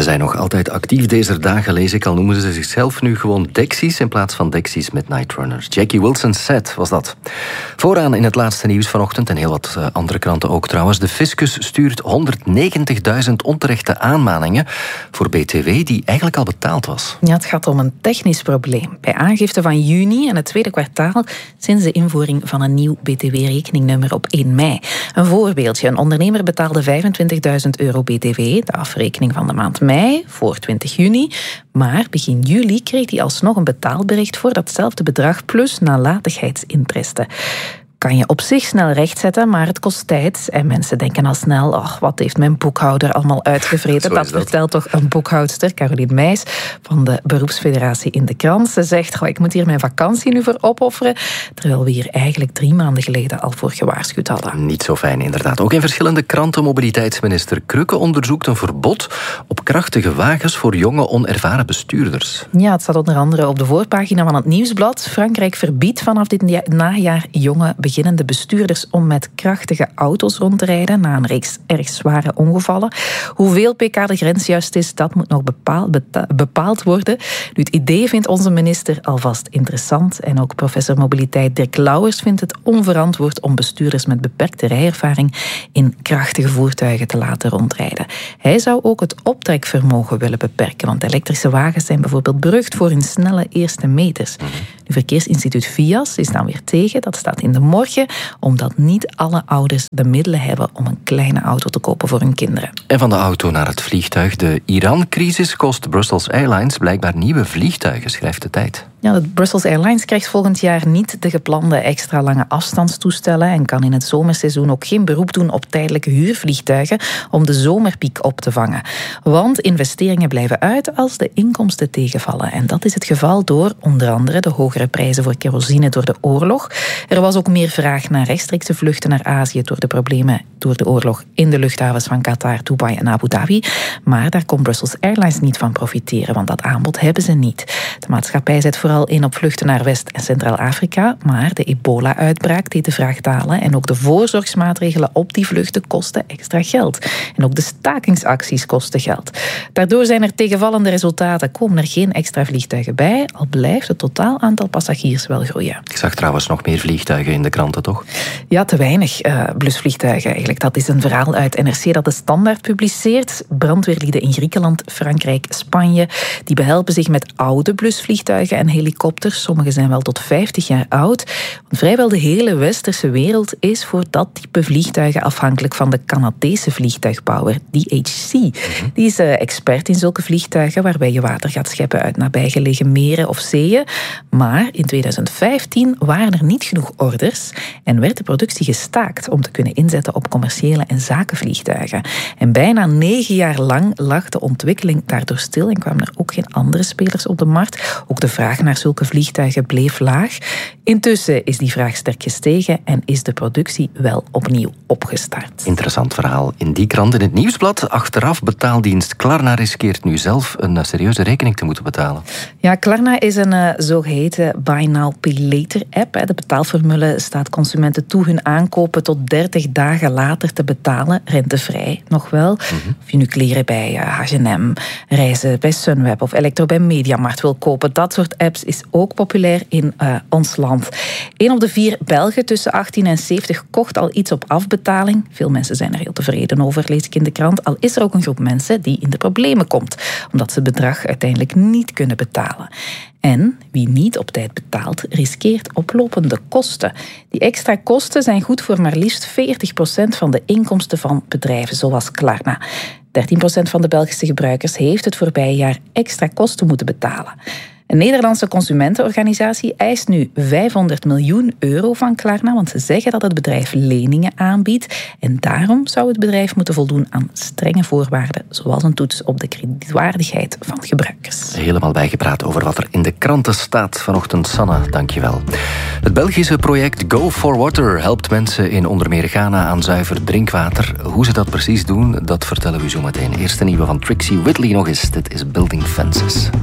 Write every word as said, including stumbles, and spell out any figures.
zijn nog altijd actief deze dagen, lees ik. Al noemen ze zichzelf nu gewoon Dexi's in plaats van Dexys Midnight Runners. Jackie Wilson's set was dat. Vooraan in het laatste nieuws vanochtend, en heel wat andere kranten ook trouwens. De fiscus stuurt honderdnegentigduizend onterechte aanmaningen voor B T W die eigenlijk al betaald was. Ja, het gaat om een technisch probleem. Bij aangifte van juni en het tweede kwartaal sinds de invoering van een nieuw B T W-rekeningnummer op één mei. Een voorbeeldje. Een ondernemer betaalde vijfentwintigduizend euro B T W, de afrekening van de maand mei, voor twintig juni. Maar begin juli kreeg hij alsnog een betaalbericht voor datzelfde bedrag plus nalatigheidsinteresse. Kan je op zich snel rechtzetten, maar het kost tijd. En mensen denken al snel, oh, wat heeft mijn boekhouder allemaal uitgevreten? Dat, dat vertelt toch een boekhoudster, Caroline Meijs, van de beroepsfederatie in de krant. Ze zegt, oh, ik moet hier mijn vakantie nu voor opofferen, terwijl we hier eigenlijk drie maanden geleden al voor gewaarschuwd hadden. Niet zo fijn, inderdaad. Ook in verschillende kranten mobiliteitsminister Krukke onderzoekt een verbod op krachtige wagens voor jonge, onervaren bestuurders. Ja, het staat onder andere op de voorpagina van het Nieuwsblad. Frankrijk verbiedt vanaf dit najaar jonge beginnende bestuurders om met krachtige auto's rond te rijden na een reeks erg zware ongevallen. Hoeveel pk de grens juist is, dat moet nog bepaald, beta- bepaald worden. Nu, het idee vindt onze minister alvast interessant. En ook professor mobiliteit Dirk Lauwers vindt het onverantwoord om bestuurders met beperkte rijervaring in krachtige voertuigen te laten rondrijden. Hij zou ook het optrekvermogen willen beperken, want elektrische wagens zijn bijvoorbeeld berucht voor hun snelle eerste meters. Nu, Verkeersinstituut V I A S is dan weer tegen, dat staat in de morgen, omdat niet alle ouders de middelen hebben om een kleine auto te kopen voor hun kinderen. En van de auto naar het vliegtuig. De Iran-crisis kost Brussels Airlines blijkbaar nieuwe vliegtuigen, schrijft de Tijd. Ja, de Brussels Airlines krijgt volgend jaar niet de geplande extra lange afstandstoestellen en kan in het zomerseizoen ook geen beroep doen op tijdelijke huurvliegtuigen om de zomerpiek op te vangen. Want investeringen blijven uit als de inkomsten tegenvallen. En dat is het geval door onder andere de hogere prijzen voor kerosine door de oorlog. Er was ook meer vraag naar rechtstreekse vluchten naar Azië door de problemen door de oorlog in de luchthavens van Qatar, Dubai en Abu Dhabi. Maar daar kon Brussels Airlines niet van profiteren, want dat aanbod hebben ze niet. De maatschappij zet vooral in op vluchten naar West- en Centraal-Afrika, maar de ebola-uitbraak deed de vraag dalen en ook de voorzorgsmaatregelen op die vluchten kosten extra geld. En ook de stakingsacties kosten geld. Daardoor zijn er tegenvallende resultaten, komen er geen extra vliegtuigen bij, al blijft het totaal aantal passagiers wel groeien. Ik zag trouwens nog meer vliegtuigen in de kranten, toch? Ja, te weinig uh, blusvliegtuigen eigenlijk. Dat is een verhaal uit N R C dat de Standaard publiceert. Brandweerlieden in Griekenland, Frankrijk, Spanje, die behelpen zich met oude blusvliegtuigen en helikopters. Sommige zijn wel tot vijftig jaar oud. Want vrijwel de hele westerse wereld is voor dat type vliegtuigen afhankelijk van de Canadese vliegtuigbouwer, D H C. Mm-hmm. Die is uh, expert in zulke vliegtuigen waarbij je water gaat scheppen uit nabijgelegen meren of zeeën. Maar in tweeduizend vijftien waren er niet genoeg orders en werd de productie gestaakt om te kunnen inzetten op commerciële en zakenvliegtuigen. En bijna negen jaar lang lag de ontwikkeling daardoor stil en kwamen er ook geen andere spelers op de markt. Ook de vraag naar zulke vliegtuigen bleef laag. Intussen is die vraag sterk gestegen en is de productie wel opnieuw opgestart. Interessant verhaal. In die krant, in het Nieuwsblad, achteraf betaaldienst Klarna riskeert nu zelf een serieuze rekening te moeten betalen. Ja, Klarna is een uh, zogeheten Buy Now Pay Later app. Hè. De betaalformule staat consumenten toe hun aankopen tot dertig dagen later te betalen, rentevrij nog wel. Mm-hmm. Of je nu kleren bij uh, H en M, reizen bij Sunweb of elektro bij Mediamarkt wil kopen, dat soort apps is ook populair in uh, ons land. Eén op de vier Belgen tussen achttien en zeventig kocht al iets op afbetaling. Veel mensen zijn er heel tevreden over, lees ik in de krant. Al is er ook een groep mensen die in de problemen komt, omdat ze het bedrag uiteindelijk niet kunnen betalen. En wie niet op tijd betaalt, riskeert oplopende kosten. Die extra kosten zijn goed voor maar liefst veertig procent van de inkomsten van bedrijven zoals Klarna. dertien procent van de Belgische gebruikers heeft het voorbije jaar extra kosten moeten betalen. Een Nederlandse consumentenorganisatie eist nu vijfhonderd miljoen euro van Klarna, want ze zeggen dat het bedrijf leningen aanbiedt. En daarom zou het bedrijf moeten voldoen aan strenge voorwaarden, zoals een toets op de kredietwaardigheid van gebruikers. Helemaal bijgepraat over wat er in de kranten staat vanochtend. Sanne, dankjewel. Het Belgische project Go for Water helpt mensen in onder meer Ghana aan zuiver drinkwater. Hoe ze dat precies doen, dat vertellen we zo meteen. Eerste nieuwe van Trixie Whitley nog eens. Dit is Building Fences.